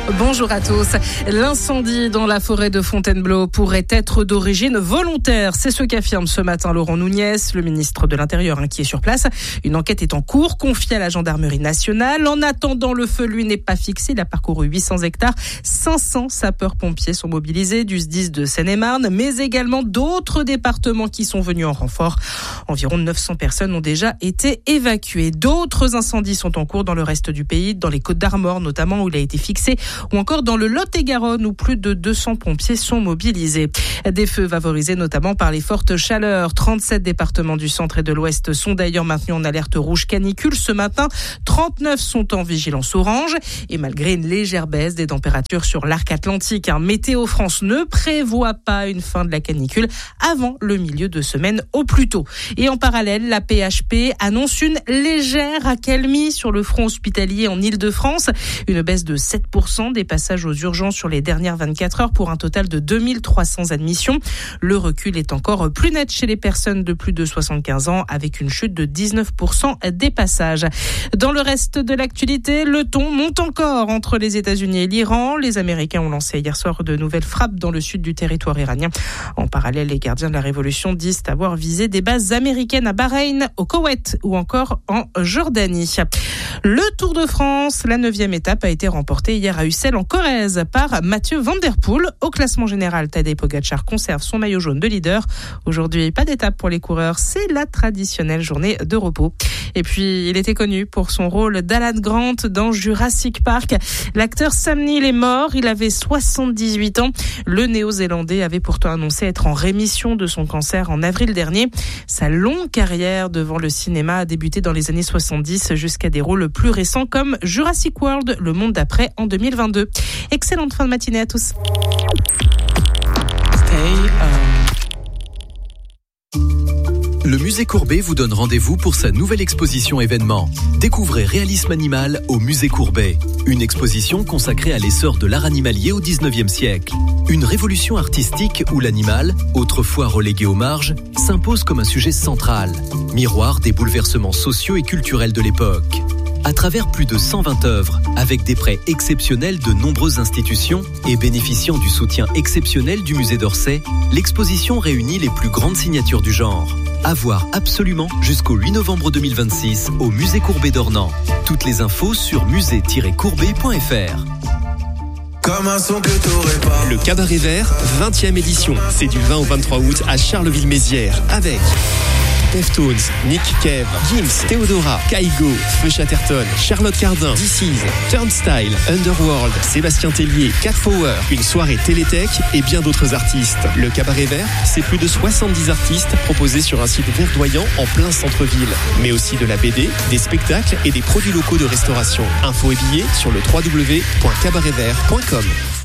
Bonjour à tous. L'incendie dans la forêt de Fontainebleau pourrait être d'origine volontaire. C'est ce qu'affirme ce matin Laurent Nunez, le ministre de l'Intérieur qui est sur place. Une enquête est en cours, confiée à la gendarmerie nationale. En attendant, le feu, lui, n'est pas fixé. Il a parcouru 800 hectares. 500 sapeurs-pompiers sont mobilisés du SDIS de Seine-et-Marne, mais également d'autres départements qui sont venus en renfort. Environ 900 personnes ont déjà été évacuées. D'autres incendies sont en cours dans le reste du pays, dans les Côtes-d'Armor notamment, où il a été fixé, ou encore dans le Lot-et-Garonne où plus de 200 pompiers sont mobilisés. Des feux favorisés notamment par les fortes chaleurs. 37 départements du centre et de l'ouest sont d'ailleurs maintenus en alerte rouge canicule ce matin. 39 sont en vigilance orange. Et malgré une légère baisse des températures sur l'arc atlantique, Météo France ne prévoit pas une fin de la canicule avant le milieu de semaine au plus tôt. Et en parallèle, la PHP annonce une légère accalmie sur le front hospitalier en Île-de-France. Une baisse de 7% des passages aux urgences sur les dernières 24 heures pour un total de 2300 admissions. Le recul est encore plus net chez les personnes de plus de 75 ans avec une chute de 19% des passages. Dans le reste de l'actualité, le ton monte encore entre les États-Unis et l'Iran. Les Américains ont lancé hier soir de nouvelles frappes dans le sud du territoire iranien. En parallèle, les gardiens de la révolution disent avoir visé des bases américaines à Bahreïn, au Koweït ou encore en Jordanie. Le Tour de France, la 9e étape a été remportée hier à Ussel en Corrèze par Mathieu Van Der Poel. Au classement général, Tadej Pogačar conserve son maillot jaune de leader. Aujourd'hui, pas d'étape pour les coureurs, c'est la traditionnelle journée de repos. Et puis, il était connu pour son rôle d'Alan Grant dans Jurassic Park. L'acteur Sam Neill est mort, il avait 78 ans. Le Néo-Zélandais avait pourtant annoncé être en rémission de son cancer en avril dernier. Sa longue carrière devant le cinéma a débuté dans les années 70 jusqu'à des rôles plus récents comme Jurassic World, Le Monde d'après en 2022. Excellente fin de matinée à tous. Le musée Courbet vous donne rendez-vous pour sa nouvelle exposition événement. Découvrez Réalisme animal au musée Courbet. Une exposition consacrée à l'essor de l'art animalier au 19e siècle. Une révolution artistique où l'animal, autrefois relégué aux marges, s'impose comme un sujet central. Miroir des bouleversements sociaux et culturels de l'époque. À travers plus de 120 œuvres, avec des prêts exceptionnels de nombreuses institutions et bénéficiant du soutien exceptionnel du musée d'Orsay, l'exposition réunit les plus grandes signatures du genre. À voir absolument jusqu'au 8 novembre 2026 au musée Courbet d'Ornans. Toutes les infos sur musée-courbet.fr. Comme un son que t'aurais pas. Le Cabaret Vert, 20e édition. C'est du 20 au 23 août à Charleville-Mézières avec Deftones, Nick Cave, Gims, Theodora, Kaigo, Feu Chatterton, Charlotte Cardin, DC's, Turnstile, Underworld, Sébastien Tellier, Cat Power, une soirée Télétech et bien d'autres artistes. Le Cabaret Vert, c'est plus de 70 artistes proposés sur un site verdoyant en plein centre-ville. Mais aussi de la BD, des spectacles et des produits locaux de restauration. Infos et billets sur le www.cabaretvert.com.